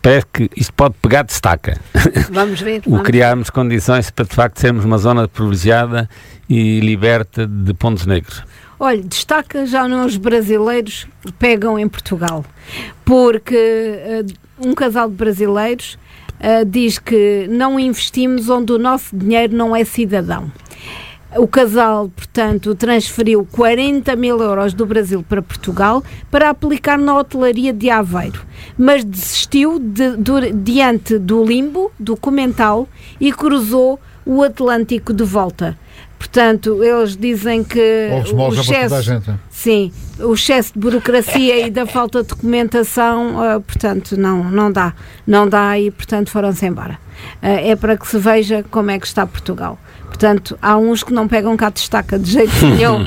parece que isto pode pegar de estaca. Vamos ver. Criarmos condições para, de facto, sermos uma zona privilegiada e liberta de pontos negros. Olha, destaca já não os brasileiros pegam em Portugal, porque um casal de brasileiros diz que não investimos onde o nosso dinheiro não é cidadão. O casal, portanto, transferiu 40 mil euros do Brasil para Portugal para aplicar na hotelaria de Aveiro, mas desistiu diante do limbo, do Comental, e cruzou o Atlântico de volta. Portanto, eles dizem que o excesso de burocracia e da falta de documentação, portanto, não dá e, portanto, foram-se embora. É para que se veja como é que está Portugal. Portanto, há uns que não pegam cá de estaca de jeito nenhum.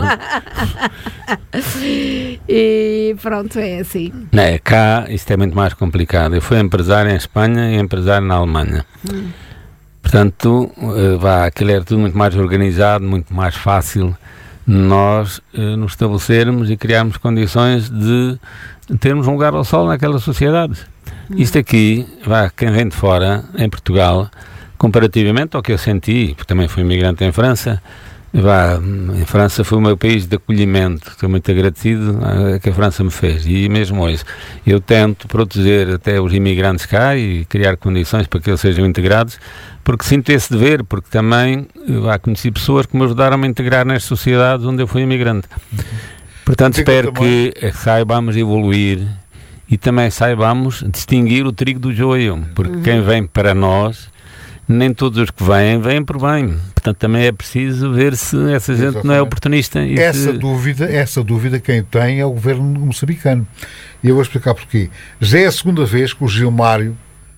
E pronto, é assim. Cá isto é muito mais complicado. Eu fui empresário em Espanha e empresário na Alemanha. Portanto, aquilo era tudo muito mais organizado, muito mais fácil nós nos estabelecermos e criarmos condições de termos um lugar ao sol naquelas sociedades. Isto aqui, quem vem de fora, em Portugal, comparativamente ao que eu senti, porque também fui imigrante em França, em França foi o meu país de acolhimento, estou muito agradecido a que a França me fez, e mesmo hoje eu tento proteger até os imigrantes cá e criar condições para que eles sejam integrados, porque sinto esse dever, porque também conheci pessoas que me ajudaram a me integrar nas sociedades onde eu fui imigrante. Portanto, espero que saibamos evoluir e também saibamos distinguir o trigo do joio, porque quem vem para nós, nem todos os que vêm por bem. Portanto, também é preciso ver se essa gente não é oportunista. Essa dúvida quem tem é o governo moçambicano. E eu vou explicar porquê. Já é a segunda vez que o Gilmário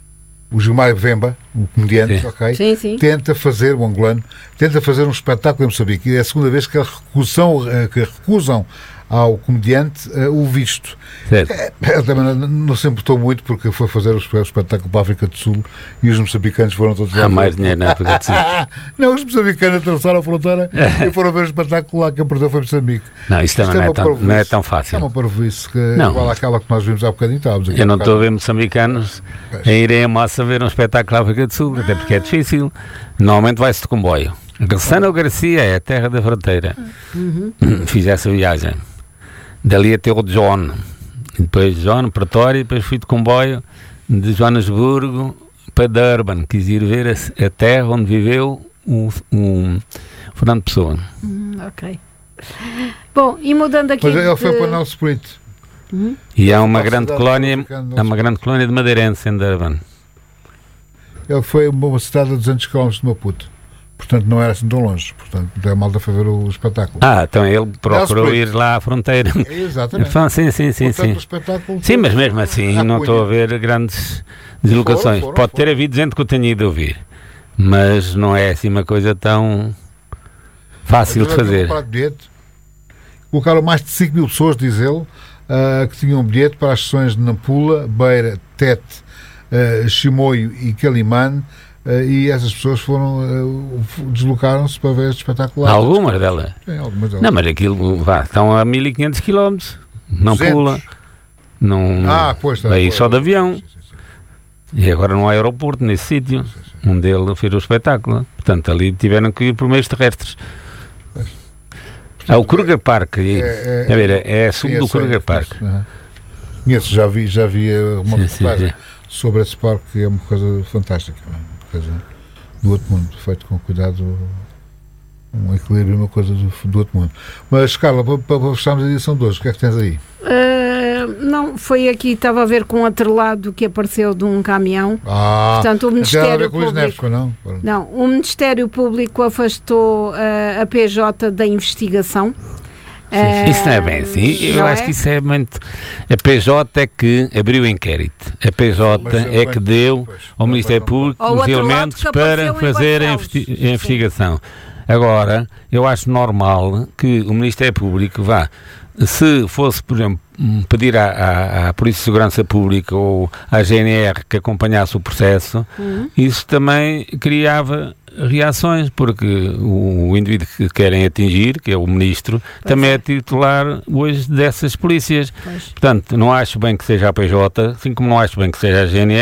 Vemba, o comediante, sim. tenta fazer, o angolano, tenta fazer um espetáculo em Moçambique. E é a segunda vez que recusam ao comediante o visto. Ele também não se importou muito, porque foi fazer o espetáculo para a África do Sul e os moçambicanos foram todos lá. Há mais dinheiro na África do Sul. Não, os moçambicanos atravessaram a fronteira e foram ver o espetáculo lá. Quem perdeu foi Moçambique. Não, isto também não é tão fácil. É uma parvoíce igual àquela que nós vimos há bocadinho. Eu não estou a ver moçambicanos a irem a massa ver um espetáculo na África do Sul, até porque é difícil. Normalmente vai-se de comboio. Graçano Garcia é a terra da fronteira. Fiz essa viagem. Dali até o John, e depois John, Pretória, e depois fui de comboio de Joanesburgo para Durban. Quis ir ver a terra onde viveu o Fernando Pessoa. Ok. Bom, e mudando aqui... Mas ele foi para o Nile Sprit. E há uma grande colónia de madeirense em Durban. Ele foi uma cidade a 200 km de Maputo. Portanto, não era assim tão longe. Portanto, a malta foi ver o espetáculo. Então ele procurou ir lá à fronteira. Exatamente. Sim. Sim, mas mesmo assim não estou a ver grandes deslocações. Pode ter havido gente que eu tenha ido ouvir, mas não é assim uma coisa tão fácil de fazer. Colocaram mais de 5 mil pessoas, diz ele, que tinham um bilhete para as sessões de Nampula, Beira, Tete, Chimoio e Quelimane. E essas pessoas deslocaram-se para ver este espetáculo. Algumas delas? Sim, algumas delas. Não, mas aquilo estão a 1500 km, não 200. Pula. Não, aí só de avião. Sim. E agora não há aeroporto nesse sítio onde ele fez o espetáculo. Portanto, ali tiveram que ir por meios terrestres. O Kruger Park. É sul do Kruger Park. Conheço, já vi uma reportagem sobre esse parque, é uma coisa fantástica. Do outro mundo, feito com cuidado, um equilíbrio, uma coisa do outro mundo. Mas, Carla, para fecharmos a edição de hoje, o que é que tens aí? Não, foi aqui, estava a ver com um atrelado que apareceu de um caminhão. Portanto, o Ministério Público... Não, o Ministério Público afastou a PJ da investigação. Isso não é bem assim. Eu acho que isso é muito... A PJ é que abriu o inquérito. A PJ é que deu ao Ministério Público os elementos para fazer a investigação. Agora, eu acho normal que o Ministério Público se fosse, por exemplo, pedir à Polícia de Segurança Pública ou à GNR que acompanhasse o processo, isso também criava reações, porque o indivíduo que querem atingir, que é o Ministro, também é titular hoje dessas polícias. Portanto, não acho bem que seja a PJ, assim como não acho bem que seja a GNR,